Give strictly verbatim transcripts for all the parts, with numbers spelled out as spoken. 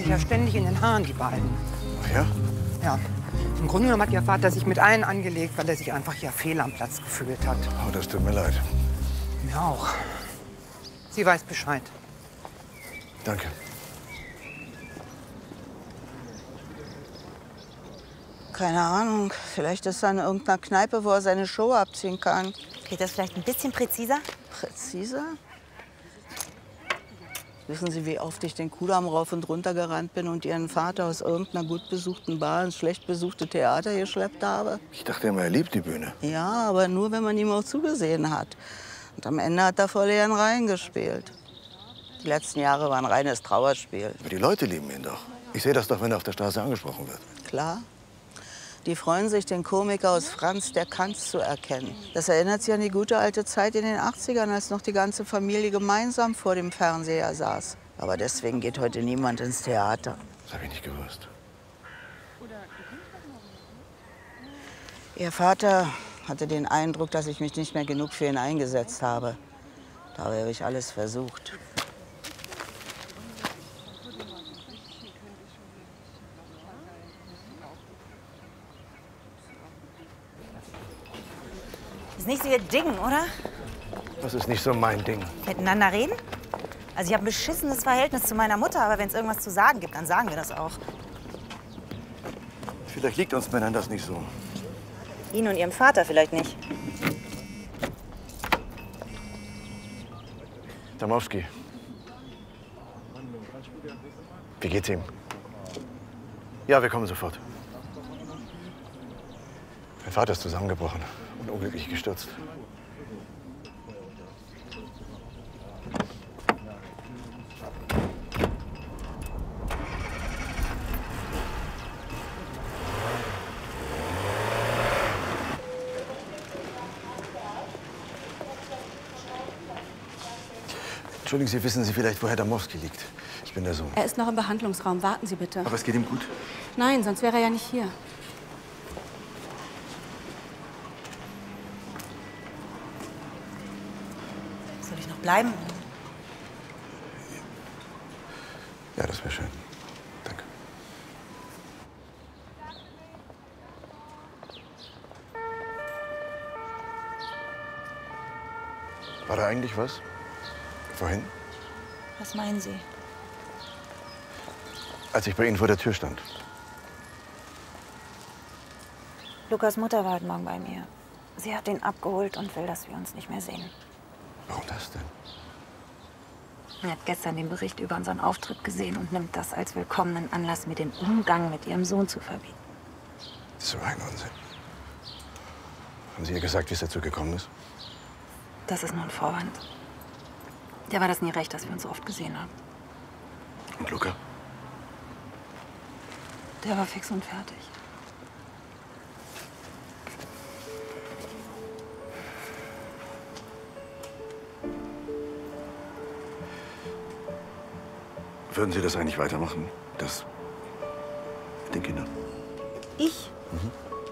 sich ja ständig in den Haaren, die beiden. Ach ja? Ja. Im Grunde genommen hat Ihr Vater sich mit allen angelegt, weil er sich einfach ja fehl am Platz gefühlt hat. Oh, das tut mir leid. Mir auch. Sie weiß Bescheid. Danke. Keine Ahnung. Vielleicht ist er in irgendeiner Kneipe, wo er seine Show abziehen kann. Geht das vielleicht ein bisschen präziser? Präziser? Wissen Sie, wie oft ich den Kudamm rauf und runter gerannt bin und Ihren Vater aus irgendeiner gut besuchten Bar ins schlecht besuchte Theater geschleppt habe? Ich dachte immer, er liebt die Bühne. Ja, aber nur, wenn man ihm auch zugesehen hat. Und am Ende hat er vor leeren Reihen gespielt. Die letzten Jahre waren ein reines Trauerspiel. Aber die Leute lieben ihn doch. Ich sehe das doch, wenn er auf der Straße angesprochen wird. Klar. Die freuen sich, den Komiker aus Franz der Kanz zu erkennen. Das erinnert sich an die gute alte Zeit in den achtzigern, als noch die ganze Familie gemeinsam vor dem Fernseher saß. Aber deswegen geht heute niemand ins Theater. Das habe ich nicht gewusst. Ihr Vater hatte den Eindruck, dass ich mich nicht mehr genug für ihn eingesetzt habe. Dabei habe ich alles versucht. Ist nicht so Ihr Ding, oder? Das ist nicht so mein Ding. Miteinander reden? Also ich habe ein beschissenes Verhältnis zu meiner Mutter, aber wenn es irgendwas zu sagen gibt, dann sagen wir das auch. Vielleicht liegt uns Männern das nicht so. Ihnen und Ihrem Vater vielleicht nicht. Damowski. Wie geht's ihm? Ja, wir kommen sofort. Mein Vater ist zusammengebrochen und unglücklich gestürzt. Entschuldigen Sie, wissen Sie vielleicht, wo Herr Damowski liegt? Ich bin der Sohn. Er ist noch im Behandlungsraum. Warten Sie bitte. Aber es geht ihm gut? Nein, sonst wäre er ja nicht hier. Soll ich noch bleiben? Ja, das wäre schön. Danke. War da eigentlich was? Vorhin? Was meinen Sie? Als ich bei Ihnen vor der Tür stand. Lukas Mutter war heute Morgen bei mir. Sie hat ihn abgeholt und will, dass wir uns nicht mehr sehen. Warum das denn? Er hat gestern den Bericht über unseren Auftritt gesehen und nimmt das als willkommenen Anlass, mir den Umgang mit ihrem Sohn zu verbieten. So ein Unsinn. Haben Sie ihr gesagt, wie es dazu gekommen ist? Das ist nur ein Vorwand. Der war das nie recht, dass wir uns so oft gesehen haben. Und Luca? Der war fix und fertig. Würden Sie das eigentlich weitermachen? Das mit den Kindern? Ich? Mhm.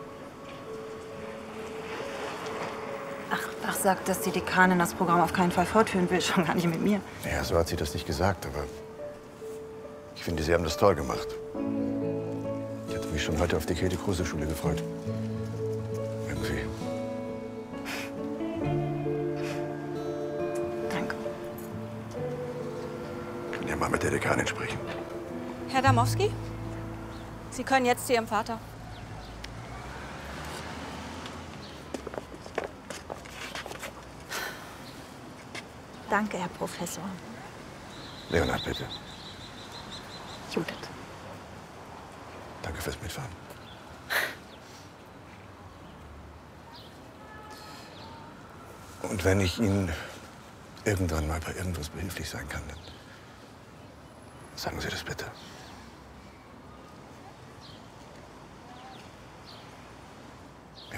Ach, Bach sagt, dass die Dekanin das Programm auf keinen Fall fortführen will, schon gar nicht mit mir. Ja, so hat sie das nicht gesagt, aber ich finde, Sie haben das toll gemacht. Ich hatte mich schon heute auf die Käthe-Kruse-Schule gefreut. Irgendwie. Danke. Ich kann ja mal mit der Dekanin sprechen. Herr Damowski, Sie können jetzt zu Ihrem Vater. Danke, Herr Professor. Leonhard, bitte. Judith. Danke fürs Mitfahren. Und wenn ich Ihnen irgendwann mal bei irgendwas behilflich sein kann, dann sagen Sie das bitte. Ja.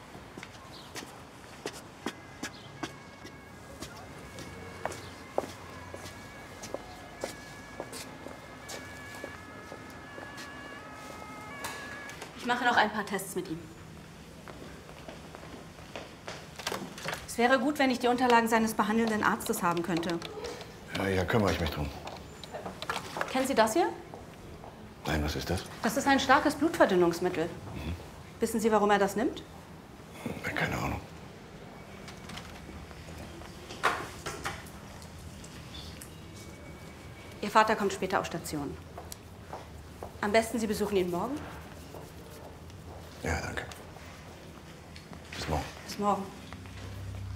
Ich mache noch ein paar Tests mit ihm. Es wäre gut, wenn ich die Unterlagen seines behandelnden Arztes haben könnte. Ja, ja, kümmere ich mich drum. Kennen Sie das hier? Nein, was ist das? Das ist ein starkes Blutverdünnungsmittel. Mhm. Wissen Sie, warum er das nimmt? Keine Ahnung. Ihr Vater kommt später auf Station. Am besten, Sie besuchen ihn morgen. Ja, danke. Bis morgen. Bis morgen.